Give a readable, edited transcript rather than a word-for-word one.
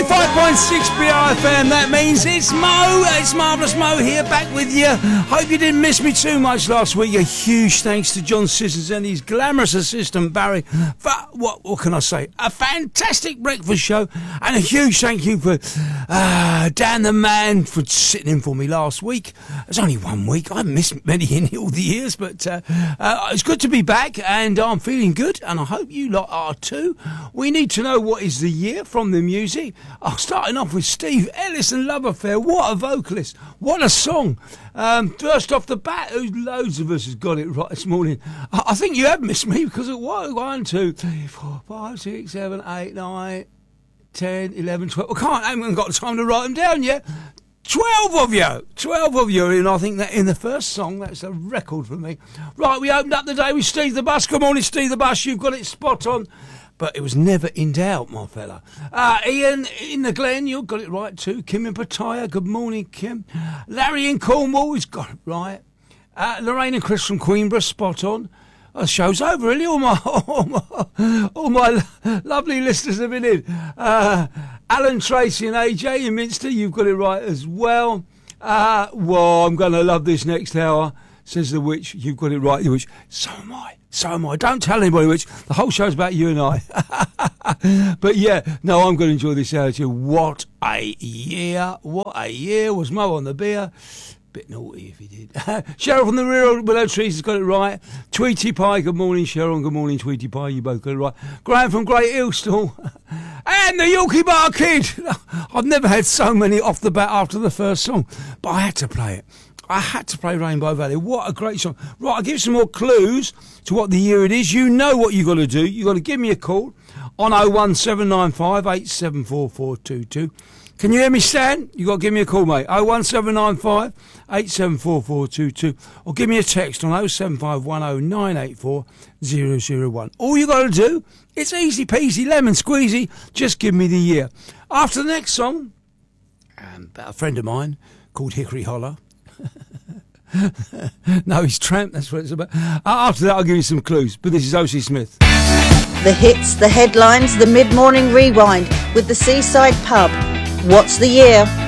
95.6 BRFM, that means it's Mo, it's Marvellous Mo here, back with you. Hope you didn't miss me too much last week. A huge thanks to John Sissons and his glamorous assistant Barry for, what can I say, a fantastic breakfast show, and a huge thank you for Dan the Man for sitting in for me last week. It's only 1 week, I missed many in all the years, but it's good to be back, and I'm feeling good, and I hope you lot are too. We need to know what is the year from the music. Starting off with Steve Ellis and Love Affair. What a vocalist. What a song. First off the bat, loads of us has got it right this morning. I think you have missed me because of 1, 2, 3, 4, 5, 6, 7, 8, 9, 10, 11, 12. I haven't got time to write them down yet. 12 of you, and I think that in the first song, that's a record for me. Right, we opened up the day with Steve the Bus. Good morning, Steve the Bus, you've got it spot on. But it was never in doubt, my fella. Ian in the Glen, you got it right too. Kim in Pattaya, good morning, Kim. Larry in Cornwall, he's got it right. Lorraine and Chris from Queenborough, spot on. The show's over, really. All my lovely listeners have been in. Alan, Tracy and AJ in Minster, you've got it right as well. Well, I'm going to love this next hour, says the Witch. You've got it right, the Witch. So am I. Don't tell anybody, Witch. The whole show's about you and I. But yeah, no, I'm going to enjoy this hour too. What a year. Was Mo on the beer? Bit naughty if he did. Cheryl from the Real Willow Trees has got it right. Tweety Pie, good morning, Cheryl. Good morning, Tweety Pie. You both got it right. Graham from Great Ilstall. And the Yorkie Bar Kid. I've never had so many off the bat after the first song, but I had to play it. I had to play Rainbow Valley. What a great song. Right, I'll give you some more clues to what the year it is. You know what you've got to do. You've got to give me a call on 01795 874422. Can you hear me, Stan? You've got to give me a call, mate. 01795 874422. Or give me a text on 07510 984 001. All you got to do, it's easy peasy, lemon squeezy. Just give me the year. After the next song, about a friend of mine called Hickory Holler. No, he's Tramp, that's what it's about. After that, I'll give you some clues. But this is O.C. Smith. The hits, the headlines, the mid-morning rewind with the Seaside Pub. What's the year?